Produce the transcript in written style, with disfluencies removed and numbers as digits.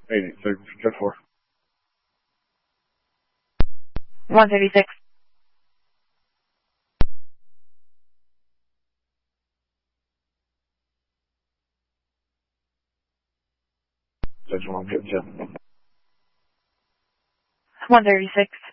Hey, so good for 136. Central 1 good, 136.